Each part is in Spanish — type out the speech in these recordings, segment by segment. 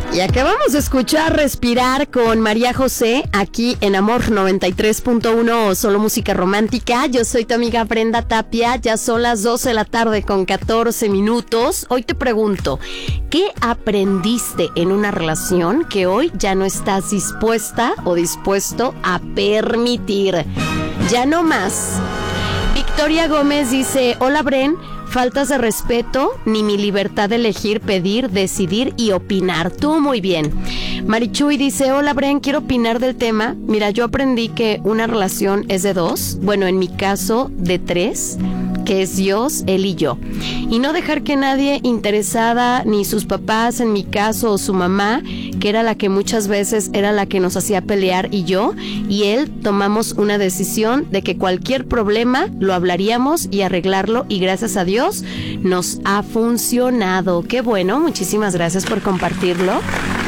Y acabamos de escuchar Respirar con María José aquí en Amor 93.1, solo música romántica. Yo soy tu amiga Brenda Tapia, ya son las 12 de la tarde con 14 minutos. Hoy te pregunto, ¿qué aprendiste en una relación que hoy ya no estás dispuesta o dispuesto a permitir? Ya no más. Victoria Gómez dice, hola Bren, faltas de respeto, ni mi libertad de elegir, pedir, decidir y opinar. Tú muy bien. Marichuy dice, hola Bren, quiero opinar del tema. Mira, yo aprendí que una relación es de dos, bueno, en mi caso de tres, que es Dios, él y yo. Y no dejar que nadie interesada, ni sus papás, en mi caso, o su mamá, que era la que muchas veces era la que nos hacía pelear, y yo y él tomamos una decisión de que cualquier problema lo hablaríamos y arreglarlo, y gracias a Dios nos ha funcionado. Qué bueno, muchísimas gracias por compartirlo.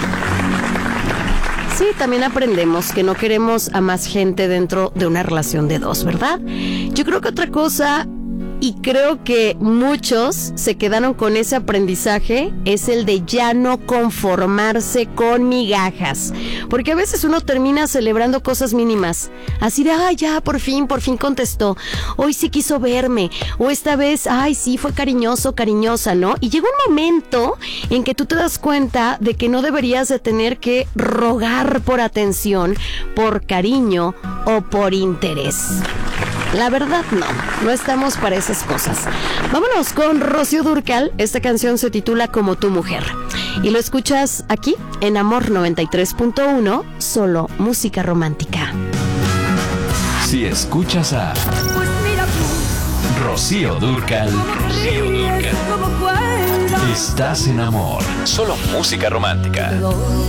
Sí, también aprendemos que no queremos a más gente dentro de una relación de dos, ¿verdad? Yo creo que otra cosa, y creo que muchos se quedaron con ese aprendizaje, es el de ya no conformarse con migajas. Porque a veces uno termina celebrando cosas mínimas. Así de, ay, ya, por fin contestó. Hoy sí quiso verme. O esta vez, ay, sí, fue cariñoso, cariñosa, ¿no? Y llega un momento en que tú te das cuenta de que no deberías de tener que rogar por atención, por cariño o por interés. La verdad, no estamos para esas cosas. Vámonos con Rocío Dúrcal. Esta canción se titula Como tu mujer. Y lo escuchas aquí en Amor 93.1, solo música romántica. Si escuchas a Rocío Dúrcal, estás en Amor, solo música romántica.